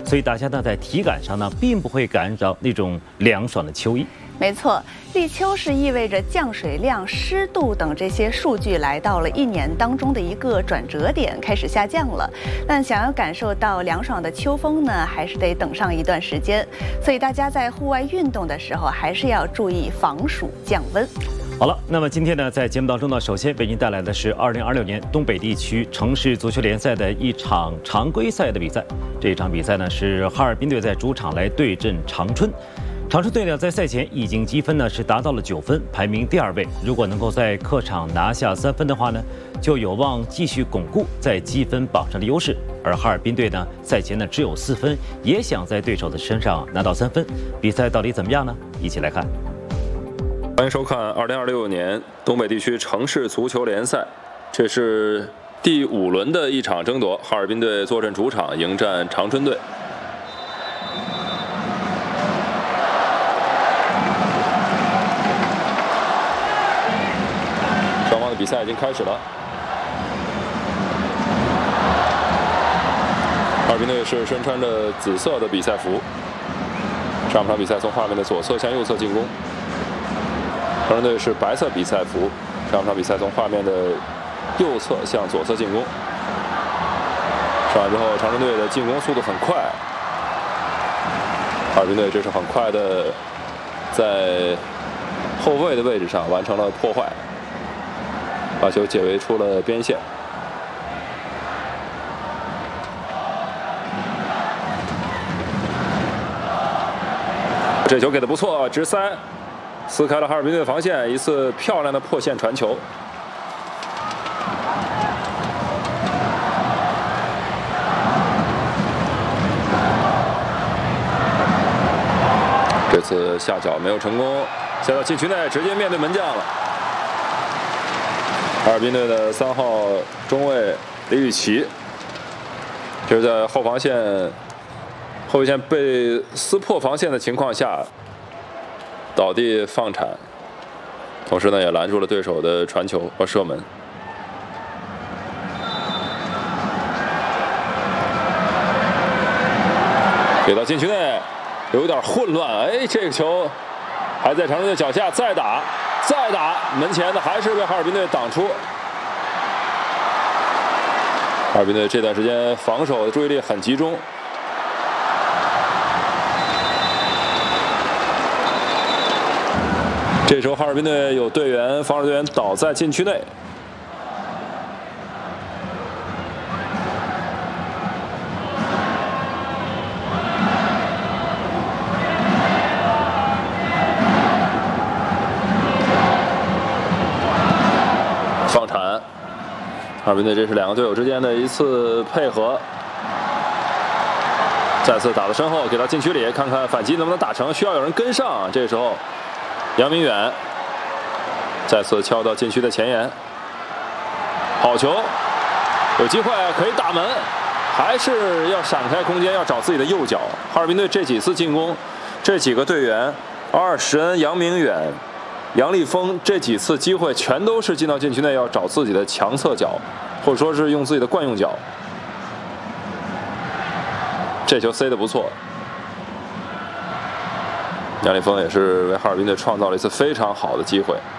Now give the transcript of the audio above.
所以大家呢在体感上呢并不会感到那种凉爽的秋意。 没错，立秋是意味着降水量、湿度等这些数据来到了一年当中的一个转折点，开始下降了。但想要感受到凉爽的秋风呢，还是得等上一段时间。所以大家在户外运动的时候，还是要注意防暑降温。 好了，那么今天呢，在节目当中呢，首先为您带来的是2026年东北地区城市足球联赛的一场常规赛的比赛。这一场比赛呢，是哈尔滨队在主场来对阵长春。长春队呢，在赛前已经积分呢是达到了9分，排名第2位。如果能够在客场拿下3分的话呢，就有望继续巩固在积分榜上的优势。而哈尔滨队呢，赛前呢只有4分，也想在对手的身上拿到3分。比赛到底怎么样呢？一起来看。 欢迎收看2026年东北地区城市足球联赛，这是第5轮的一场争夺。哈尔滨队坐镇主场迎战长春队。双方的比赛已经开始了。哈尔滨队是身穿着紫色的比赛服，上半场比赛从画面的左侧向右侧进攻。长春队是白色比赛服，上半场比赛从画面的右侧向左侧进攻。上来之后，长春队的进攻速度很快，哈尔滨队这是很快的在后卫的位置上完成了破坏，把球解围出了边线。这球给的不错，直塞。撕开了哈尔滨队的防线，一次漂亮的破线传球。这次下脚没有成功，下到禁区内，直接面对门将了。哈尔滨队的3号中卫李宇奇，这是在后卫线被撕破防线的情况下倒地放铲，同时呢也拦住了对手的传球和射门。给到禁区内，有点混乱。哎，这个球还在长春队脚下，再打，门前的还是被哈尔滨队挡出。哈尔滨队这段时间防守的注意力很集中。这时候哈尔滨队有防守队员倒在禁区内，放铲。哈尔滨队这是2个队友之间的一次配合，再次打到身后，给到禁区里，看看反击能不能打成，需要有人跟上。这时候杨明远再次敲到禁区的前沿，好球，有机会可以打门，还是要闪开空间，要找自己的右脚。哈尔滨队这几次进攻，这几个队员阿什恩、杨明远、杨立峰这几次机会全都是进到禁区内，要找自己的强侧脚，或者说是用自己的惯用脚。这球塞得不错。杨立峰也是为哈尔滨队创造了一次非常好的机会。